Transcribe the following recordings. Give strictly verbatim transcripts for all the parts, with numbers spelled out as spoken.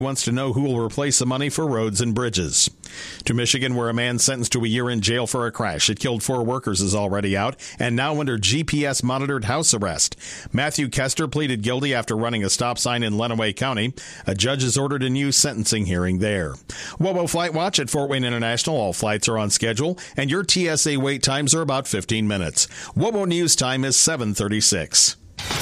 wants to know who will replace the money for roads and bridges. To Michigan, where a man sentenced to a year in jail for a crash. It killed four workers is already out and now under G P S-monitored house arrest. Matthew Kester pleaded guilty after running a stop sign in Lenawee County. A judge has ordered a new sentencing hearing there. WOWO Flight Watch at Fort Wayne International. All flights are on schedule, and your T S A wait times are about fifteen minutes. WOWO News time is seven thirty-six.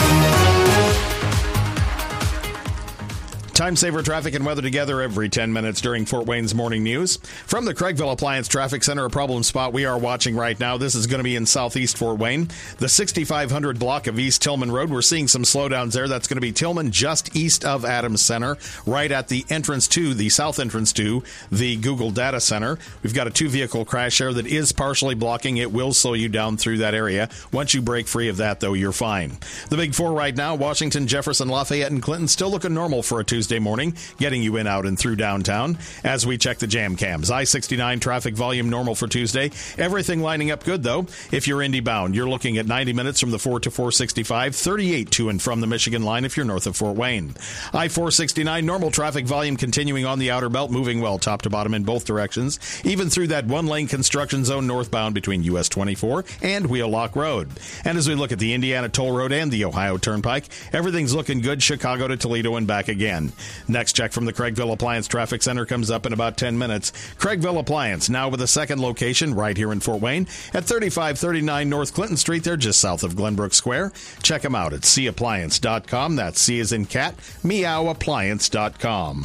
Time saver traffic and weather together every ten minutes during Fort Wayne's morning news. From the Craigville Appliance Traffic Center, a problem spot we are watching right now. This is going to be in southeast Fort Wayne. The sixty-five hundred block of East Tillman Road. We're seeing some slowdowns there. That's going to be Tillman just east of Adams Center, right at the entrance to, the south entrance to the Google Data Center. We've got a two-vehicle crash there that is partially blocking. It will slow you down through that area. Once you break free of that, though, you're fine. The big four right now, Washington, Jefferson, Lafayette, and Clinton, still looking normal for a Tuesday morning, getting you in, out, and through downtown. As we check the jam cams, I sixty-nine traffic volume normal for Tuesday. Everything lining up good, though. If you're Indy bound, you're looking at ninety minutes from the four to four sixty-five, thirty-eight to and from the Michigan line if you're north of Fort Wayne. I four sixty-nine normal traffic volume continuing on the outer belt, moving well top to bottom in both directions, even through that one-lane construction zone northbound between U S twenty-four and Wheelock Road. And as we look at the Indiana Toll Road and the Ohio Turnpike, everything's looking good, Chicago to Toledo and back again. Next check from the Craigville Appliance Traffic Center comes up in about ten minutes. Craigville Appliance, now with a second location right here in Fort Wayne at thirty-five thirty-nine North Clinton Street. They're just south of Glenbrook Square. Check them out at c appliance dot com. That's C as in cat, meow appliance dot com.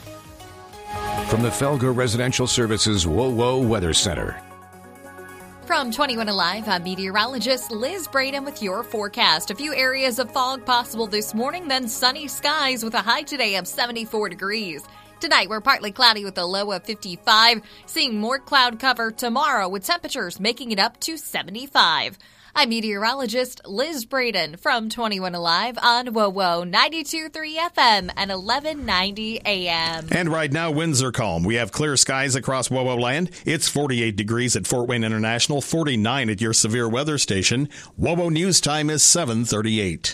From the Felger Residential Services WOWO Weather Center. From twenty-one Alive, I'm meteorologist Liz Braden with your forecast. A few areas of fog possible this morning, then sunny skies with a high today of seventy-four degrees. Tonight, we're partly cloudy with a low of fifty-five, seeing more cloud cover tomorrow with temperatures making it up to seventy-five. I'm meteorologist Liz Braden from twenty-one Alive on WOWO ninety-two point three F M and eleven ninety A M. And right now, winds are calm. We have clear skies across WOWO land. It's forty-eight degrees at Fort Wayne International, forty-nine at your severe weather station. WOWO News time is seven thirty-eight.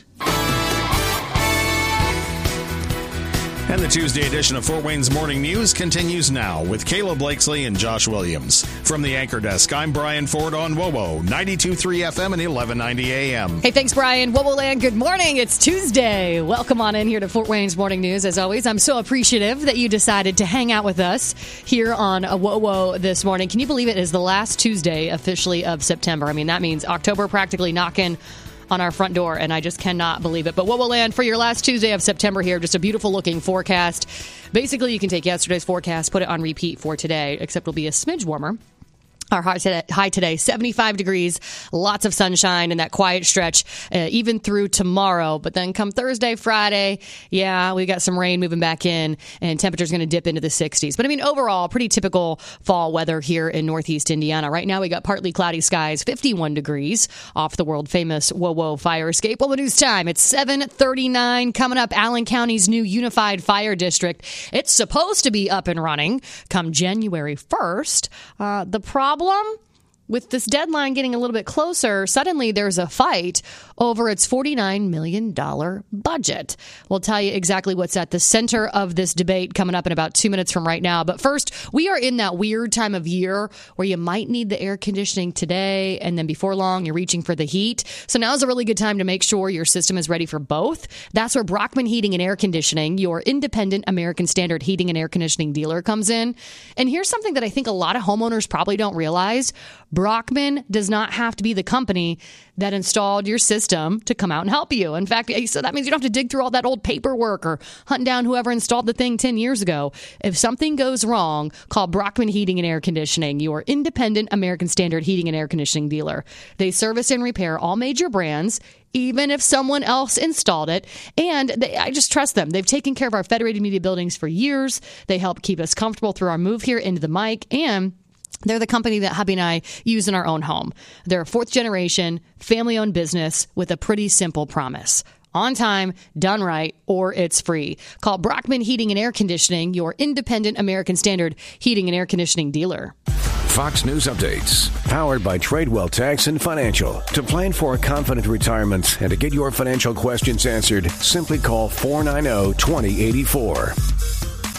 And the Tuesday edition of Fort Wayne's Morning News continues now with Kayla Blakesley and Josh Williams. From the Anchor Desk, I'm Brian Ford on WOWO, ninety-two point three F M and eleven ninety A M. Hey, thanks, Brian. WOWO Land, good morning. It's Tuesday. Welcome on in here to Fort Wayne's Morning News. As always, I'm so appreciative that you decided to hang out with us here on a WOWO this morning. Can you believe it is the last Tuesday officially of September? I mean, that means October practically knocking on our front door, and I just cannot believe it. But WOWO Land, for your last Tuesday of September here, just a beautiful looking forecast. Basically, you can take yesterday's forecast, put it on repeat for today, except it'll be a smidge warmer. Our high today, high today, seventy-five degrees, lots of sunshine and that quiet stretch, uh, even through tomorrow. But then come Thursday, Friday, yeah, we got some rain moving back in, and temperature's going to dip into the sixties. But I mean, overall, pretty typical fall weather here in Northeast Indiana. Right now, we got partly cloudy skies, fifty-one degrees off the world famous WOWO fire escape. Well, the news time, it's seven thirty-nine. Coming up, Allen County's new Unified Fire District. It's supposed to be up and running come January first. Uh, the problem Problem with this deadline getting a little bit closer, suddenly there's a fight over its forty-nine million dollars budget. We'll tell you exactly what's at the center of this debate coming up in about two minutes from right now. But first, we are in that weird time of year where you might need the air conditioning today, and then before long, you're reaching for the heat. So now's a really good time to make sure your system is ready for both. That's where Brockman Heating and Air Conditioning, your independent American Standard heating and air conditioning dealer, comes in. And here's something that I think a lot of homeowners probably don't realize. Brockman does not have to be the company that installed your system to come out and help you. In fact, so that means you don't have to dig through all that old paperwork or hunt down whoever installed the thing ten years ago. If something goes wrong, call Brockman Heating and Air Conditioning, your independent American Standard heating and air conditioning dealer. They service and repair all major brands, even if someone else installed it. And they, I just trust them. They've taken care of our Federated Media buildings for years. They help keep us comfortable through our move here into the mic, and they're the company that hubby and I use in our own home. They're a fourth generation, family-owned business with a pretty simple promise. On time, done right, or it's free. Call Brockman Heating and Air Conditioning, your independent American Standard heating and air conditioning dealer. Fox News Updates, powered by Tradewell Tax and Financial. To plan for a confident retirement and to get your financial questions answered, simply call four nine zero, two zero eight four.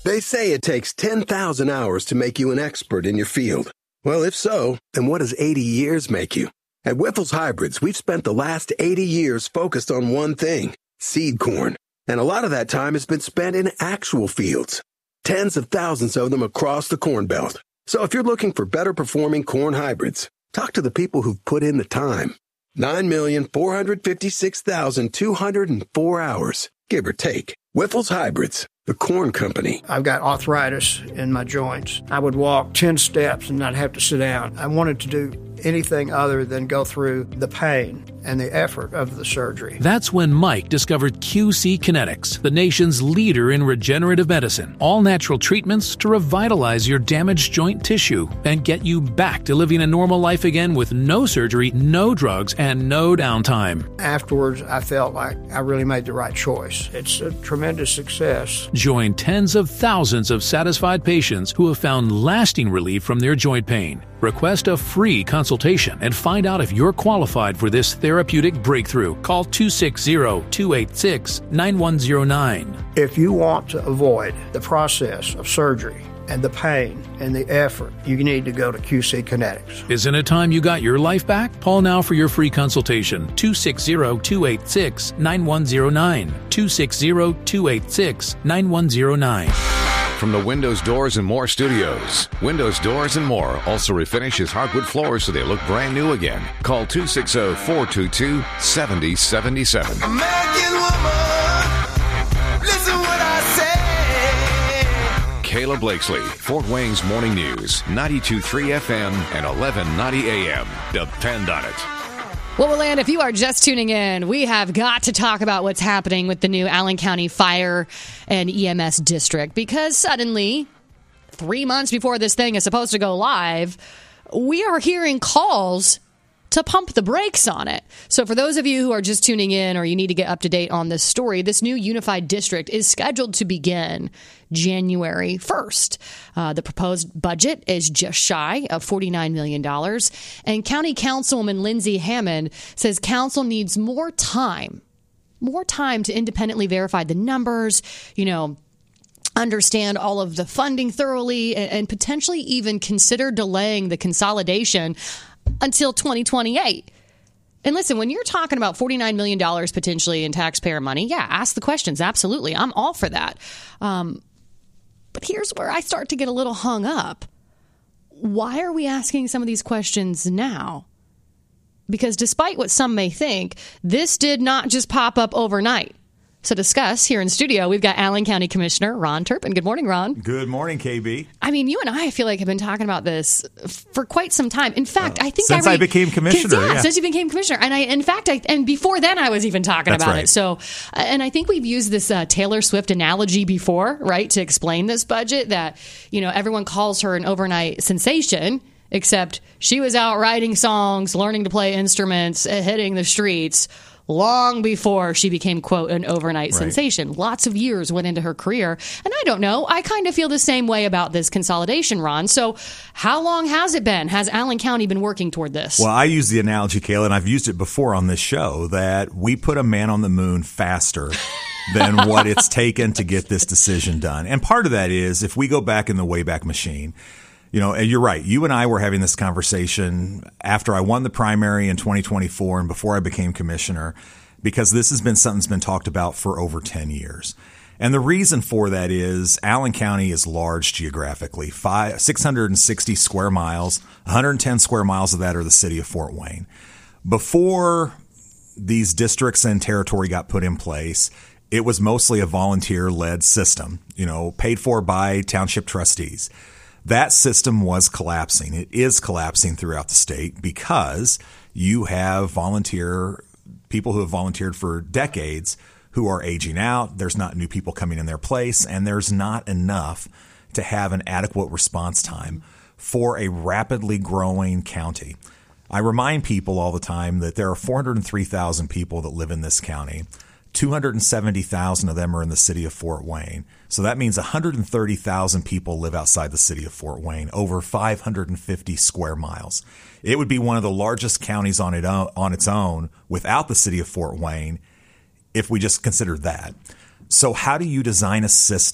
They say it takes ten thousand hours to make you an expert in your field. Well, if so, then what does eighty years make you? At Wyffels Hybrids, we've spent the last eighty years focused on one thing, seed corn. And a lot of that time has been spent in actual fields. Tens of thousands of them across the Corn Belt. So if you're looking for better performing corn hybrids, talk to the people who've put in the time. nine million four hundred fifty-six thousand two hundred four hours, give or take. Wyffels Hybrids, the corn company. I've got arthritis in my joints. I would walk ten steps and not have to sit down. I wanted to do anything other than go through the pain and the effort of the surgery. That's when Mike discovered Q C Kinetics, the nation's leader in regenerative medicine. All natural treatments to revitalize your damaged joint tissue and get you back to living a normal life again with no surgery, no drugs, and no downtime. Afterwards, I felt like I really made the right choice. It's a tremendous success. Join tens of thousands of satisfied patients who have found lasting relief from their joint pain. Request a free consultation and find out if you're qualified for this therapeutic breakthrough. Call two six zero, two eight six, nine one zero nine. If you want to avoid the process of surgery and the pain and the effort, you need to go to Q C Kinetics. Isn't it time you got your life back? Call now for your free consultation. two six zero, two eight six, nine one zero nine. two six zero, two eight six, nine one zero nine. From the Windows, Doors, and More studios, Windows, Doors, and More also refinishes hardwood floors so they look brand new again. Call two six zero, four two two, seven zero seven seven. American woman, listen what I say. Kayla Blakesley, Fort Wayne's Morning News, ninety-two point three F M and eleven ninety A M. Depend on it. Well, Willan, if you are just tuning in, we have got to talk about what's happening with the new Allen County Fire and E M S District, because suddenly, three months before this thing is supposed to go live, we are hearing calls to pump the brakes on it. So for those of you who are just tuning in or you need to get up to date on this story, this new unified district is scheduled to begin January first. Uh, the proposed budget is just shy of forty-nine million dollars. And County Councilwoman Lindsay Hammond says council needs more time, more time to independently verify the numbers, you know, understand all of the funding thoroughly, and, and potentially even consider delaying the consolidation until twenty twenty-eight. And listen, when you're talking about forty-nine million dollars potentially in taxpayer money, yeah, ask the questions. Absolutely. I'm all for that. Um, but here's where I start to get a little hung up. Why are we asking some of these questions now? Because despite what some may think, this did not just pop up overnight. So to discuss here in studio, we've got Allen County Commissioner Ron Turpin. Good morning, Ron. Good morning, K B. I mean, you and I, I feel like have been talking about this for quite some time. In fact, uh, I think since I, re- I became commissioner, yeah, yeah, since you became commissioner, and I, in fact, I, and before then, I was even talking That's about right. it. So, and I think we've used this uh, Taylor Swift analogy before, right, to explain this budget. That you know, everyone calls her an overnight sensation, except she was out writing songs, learning to play instruments, hitting the streets long before she became, quote, an overnight Right. sensation. Lots of years went into her career. And I don't know, I kind of feel the same way about this consolidation, Ron. So how long has it been? Has Allen County been working toward this? Well, I use the analogy, Kayla, and I've used it before on this show, that we put a man on the moon faster than what it's taken to get this decision done. And part of that is, if we go back in the Wayback Machine, you know, and you're right. You and I were having this conversation after I won the primary in twenty twenty-four and before I became commissioner, because this has been something that's been talked about for over ten years. And the reason for that is Allen County is large geographically, five, six hundred sixty square miles, one hundred ten square miles of that are the city of Fort Wayne. Before these districts and territory got put in place, it was mostly a volunteer-led system, you know, paid for by township trustees. That system was collapsing. It is collapsing throughout the state because you have volunteer people who have volunteered for decades who are aging out. There's not new people coming in their place, and there's not enough to have an adequate response time for a rapidly growing county. I remind people all the time that there are four hundred three thousand people that live in this county. two hundred seventy thousand of them are in the city of Fort Wayne. So that means one hundred thirty thousand people live outside the city of Fort Wayne, over five hundred fifty square miles. It would be one of the largest counties on it on its own without the city of Fort Wayne if we just considered that. So how do you design a system